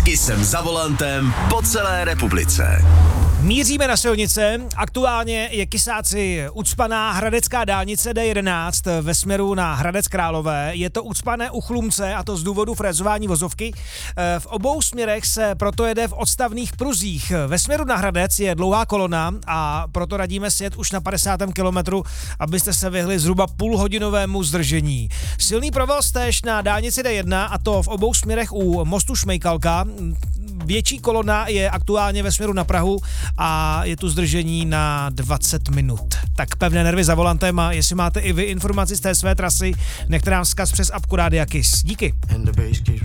Jsem za volantem po celé republice. Míříme na silnice, aktuálně je kysáci ucpaná hradecká dálnice D11 ve směru na Hradec Králové. Je to ucpané u Chlumce a to z důvodu frezování vozovky. V obou směrech se proto jede v odstavných pruzích. Ve směru na Hradec je dlouhá kolona a proto radíme si jet už na 50. kilometru, abyste se vyhli zhruba půlhodinovému zdržení. Silný provoz též na dálnici D1 a to v obou směrech u mostu Šmejkalka. Větší kolona je aktuálně ve směru na Prahu a je tu zdržení na 20 minut. Tak pevné nervy za volantem a jestli máte i vy informaci z té své trasy, nechte nám vzkaz přes apku Rádia Kiss. Díky.